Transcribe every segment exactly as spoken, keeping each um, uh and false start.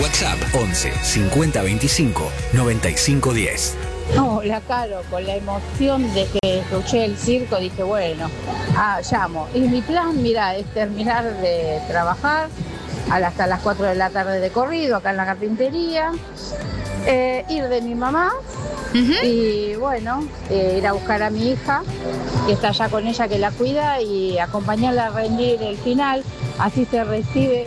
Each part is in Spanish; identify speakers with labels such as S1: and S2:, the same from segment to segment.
S1: WhatsApp once cincuenta veinticinco noventa y cinco diez.
S2: Hola, Caro, con la emoción de que escuché el circo dije, bueno, ah, llamo. Y mi plan, mira, es terminar de trabajar hasta las cuatro de la tarde de corrido acá en la carpintería, eh, ir de mi mamá uh-huh. y bueno, eh, ir a buscar a mi hija, que está allá con ella, que la cuida, y acompañarla a rendir el final, así se recibe.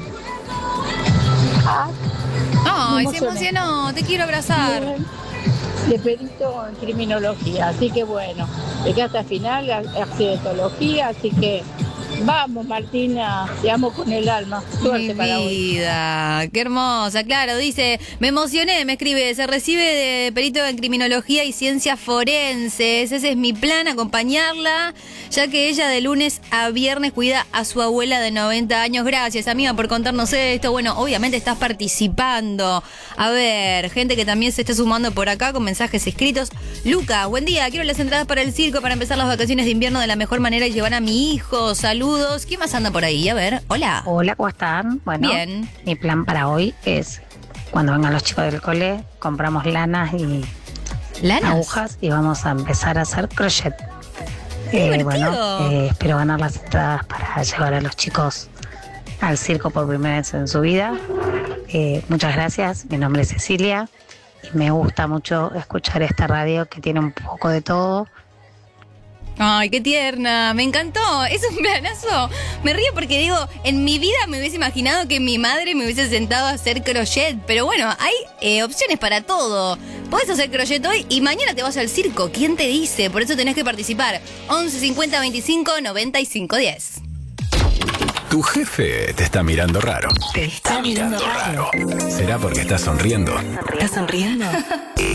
S3: Ah, ¡Ay, se emocionó! Te quiero abrazar.
S2: Bien. De perito en criminología, así que bueno, de que hasta el final accidentología, así que vamos, Martina, te amo con el alma. Suerte
S3: Mi
S2: para
S3: vida, hoy. Qué hermosa, claro, dice, me emocioné, me escribe, se recibe de perito en criminología y ciencias forenses, ese es mi plan, acompañarla, ya que ella de lunes a viernes cuida a su abuela de noventa años. Gracias, amiga, por contarnos esto. Bueno, obviamente estás participando. A ver, gente que también se está sumando por acá con mensajes escritos. Luca, buen día, quiero las entradas para el circo para empezar las vacaciones de invierno de la mejor manera y llevar a mi hijo. Saludos. ¿Quién más anda por ahí? A ver, hola.
S4: Hola, ¿cómo están? Bueno,
S3: bien.
S4: Mi plan para hoy es, cuando vengan los chicos del cole, compramos lanas y
S3: ¿Lanas?
S4: agujas y vamos a empezar a hacer crochet. Eh, bueno, eh, espero ganar las entradas para llevar a los chicos al circo por primera vez en su vida. Eh, muchas gracias, mi nombre es Cecilia y me gusta mucho escuchar esta radio que tiene un poco de todo.
S3: Ay, qué tierna, me encantó, es un planazo. Me río porque digo, en mi vida me hubiese imaginado que mi madre me hubiese sentado a hacer crochet, pero bueno, hay eh, opciones para todo. Podés hacer crochet hoy y mañana te vas al circo, ¿quién te dice? Por eso tenés que participar. once cincuenta veinticinco noventa y cinco diez.
S1: Tu jefe te está mirando raro.
S5: Te está mirando raro.
S1: ¿Será porque estás sonriendo?
S5: ¿Estás sonriendo?